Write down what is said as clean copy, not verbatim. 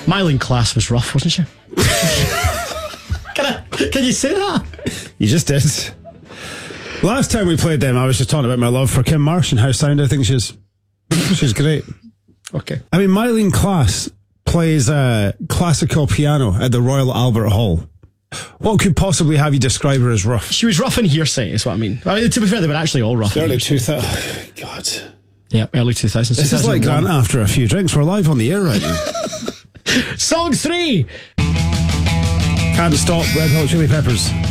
Myleene Klass was rough, wasn't she? Can you say that? You just did. Last time we played them, I was just talking about my love for Kim Marsh and how sound I think she is. She's great. Okay. I mean, Myleene Klass plays classical piano at the Royal Albert Hall. What could possibly have you describe her as rough? She was rough in hearsay, is what I mean. To be fair, they were actually all rough. Early 2000s. God. Yeah, early 2000s. This is like Grant after a few drinks. We're live on the air right now. Song 3. Can't Stop, Red Hot Chili Peppers.